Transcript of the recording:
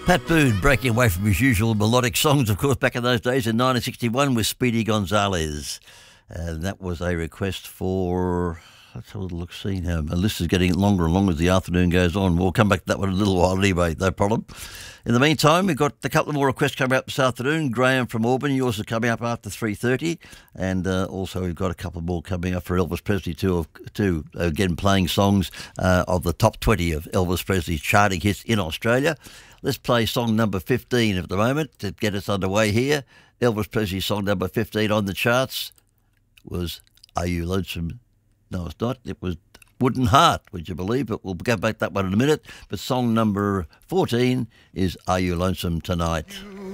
Pat Boone breaking away from his usual melodic songs, of course, back in those days in 1961 with Speedy Gonzales. And that was a request for, let's have a look, see now. My list is getting longer and longer as the afternoon goes on. We'll come back to that one in a little while anyway, no problem. In the meantime, we've got a couple of more requests coming up this afternoon. Graham from Auburn, yours are coming up after 3:30. And also we've got a couple more coming up for Elvis Presley too, again playing songs of the top 20 of Elvis Presley's charting hits in Australia. Let's play song number 15 at the moment to get us underway here. Elvis Presley's song number 15 on the charts was Are You Lonesome? No, it's not. It was Wooden Heart, would you believe? But we'll go back to that one in a minute. But song number 14 is Are You Lonesome Tonight?